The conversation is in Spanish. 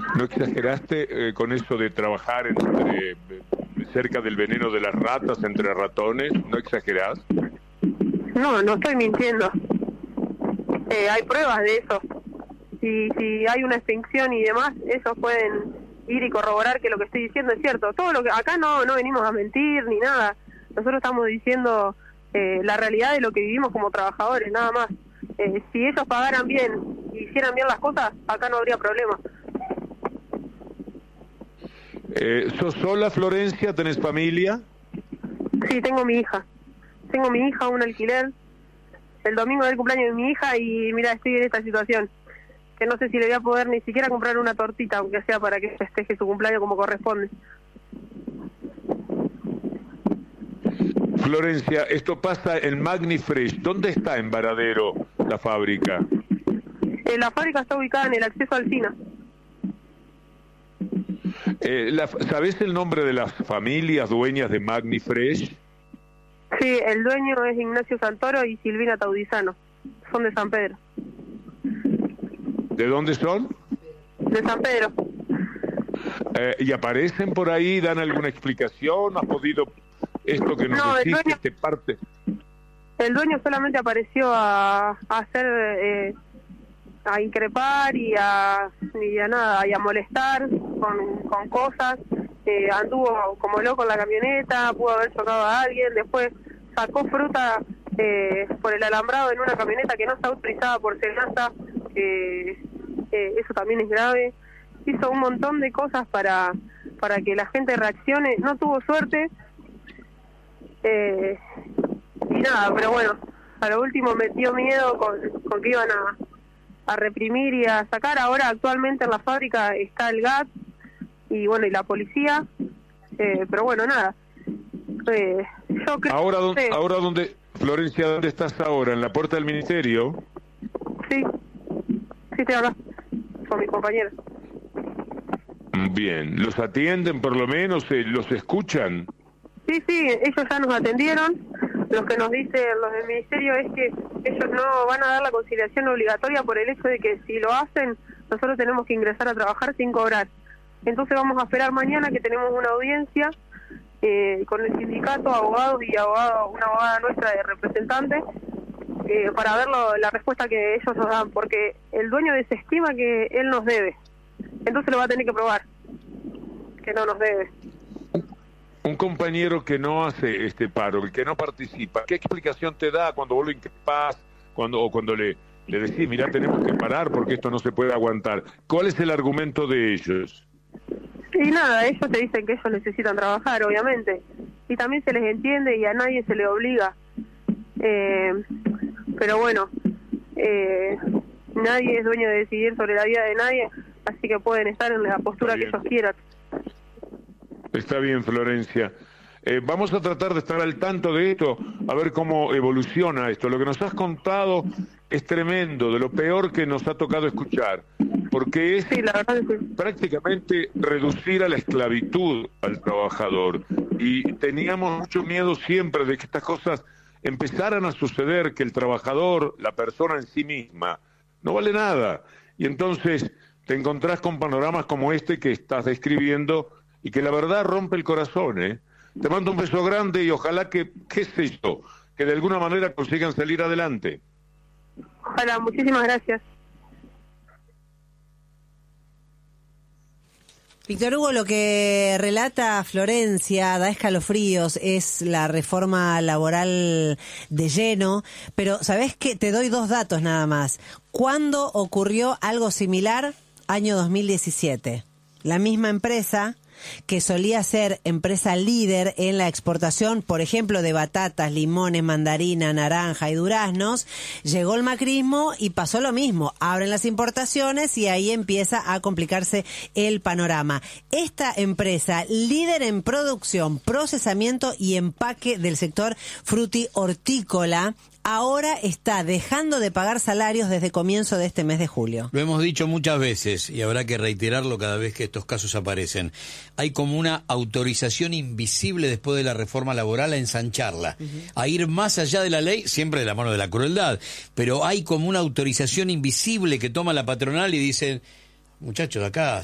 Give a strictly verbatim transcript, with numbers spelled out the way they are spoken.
¿No exageraste eh, con eso de trabajar entre, cerca del veneno de las ratas, entre ratones? ¿No exagerás? No, no estoy mintiendo. Eh, hay pruebas de eso. Si, si hay una extinción y demás, ellos pueden ir y corroborar que lo que estoy diciendo es cierto. Todo lo que acá no, no venimos a mentir ni nada. Nosotros estamos diciendo eh, la realidad de lo que vivimos como trabajadores, nada más. Eh, si ellos pagaran bien y hicieran bien las cosas, acá no habría problema. Eh, ¿Sos sola, Florencia? ¿Tenés familia? Sí, tengo mi hija. Tengo mi hija, un alquiler. El domingo del cumpleaños de mi hija y mira, estoy en esta situación. Que no sé si le voy a poder ni siquiera comprar una tortita, aunque sea para que festeje su cumpleaños como corresponde. Florencia, esto pasa en Magnifresh. ¿Dónde está en Varadero la fábrica? Eh, la fábrica está ubicada en el acceso al SINA. Eh, la, ¿Sabés el nombre de las familias dueñas de Magnifresh? Sí, el dueño es Ignacio Santoro y Silvina Taudizano. Son de San Pedro. ¿De dónde son? De San Pedro. Eh, ¿Y aparecen por ahí? ¿Dan alguna explicación? ¿Has podido esto que nos no, decís, el dueño, que este parte? El dueño solamente apareció a, a hacer, eh, a increpar y a, y a nada, y a molestar con, con cosas. Eh, anduvo como loco en la camioneta, pudo haber chocado a alguien, después sacó fruta eh, por el alambrado en una camioneta que no está autorizada por Senasa. Eh, eh, eso también es grave. Hizo un montón de cosas para para que la gente reaccione. No tuvo suerte eh, y nada, pero bueno, a lo último metió miedo con, con que iban a, a reprimir y a sacar. Ahora actualmente en la fábrica está el G A T y bueno, y la policía, eh, pero bueno, nada. Eh, yo creo ahora, que... ¿dónde, ahora dónde, Florencia, ¿dónde estás ahora? ¿En la puerta del ministerio? Sí, sí estoy acá, con mis compañeros. Bien, ¿los atienden por lo menos? Eh, ¿Los escuchan? Sí, sí, ellos ya nos atendieron. Lo que nos dicen los del ministerio es que ellos no van a dar la conciliación obligatoria por el hecho de que si lo hacen, nosotros tenemos que ingresar a trabajar sin cobrar. Entonces vamos a esperar mañana que tenemos una audiencia eh, con el sindicato, abogados y abogado, una abogada nuestra de representante, eh, para ver lo, la respuesta que ellos nos dan, porque el dueño desestima que él nos debe. Entonces lo va a tener que probar, que no nos debe. Un compañero que no hace este paro, el que no participa, ¿qué explicación te da cuando vos lo increpás, cuando, o cuando le, le decís, mirá, tenemos que parar porque esto no se puede aguantar? ¿Cuál es el argumento de ellos? Y nada, ellos te dicen que ellos necesitan trabajar, obviamente, y también se les entiende y a nadie se le obliga. Eh, pero bueno, eh, nadie es dueño de decidir sobre la vida de nadie, así que pueden estar en la postura que ellos quieran. Está bien, Florencia. Eh, vamos a tratar de estar al tanto de esto, a ver cómo evoluciona esto. Lo que nos has contado es tremendo, de lo peor que nos ha tocado escuchar, porque es sí, la verdad es que... prácticamente reducir a la esclavitud al trabajador. Y teníamos mucho miedo siempre de que estas cosas empezaran a suceder, que el trabajador, la persona en sí misma, no vale nada. Y entonces te encontrás con panoramas como este que estás describiendo y que la verdad rompe el corazón, ¿eh? Te mando un beso grande y ojalá que, qué sé yo, que de alguna manera consigan salir adelante. Ojalá, muchísimas gracias. Víctor Hugo, lo que relata Florencia da escalofríos, es la reforma laboral de lleno, pero ¿sabés qué? Te doy dos datos nada más. ¿Cuándo ocurrió algo similar? Año dos mil diecisiete. La misma empresa, que solía ser empresa líder en la exportación, por ejemplo, de batatas, limones, mandarina, naranja y duraznos, llegó el macrismo y pasó lo mismo. Abren las importaciones y ahí empieza a complicarse el panorama. Esta empresa, líder en producción, procesamiento y empaque del sector fruti-hortícola, ahora está dejando de pagar salarios desde comienzo de este mes de julio. Lo hemos dicho muchas veces y habrá que reiterarlo cada vez que estos casos aparecen. Hay como una autorización invisible después de la reforma laboral a ensancharla, uh-huh. a ir más allá de la ley, siempre de la mano de la crueldad, pero hay como una autorización invisible que toma la patronal y dicen, muchachos, acá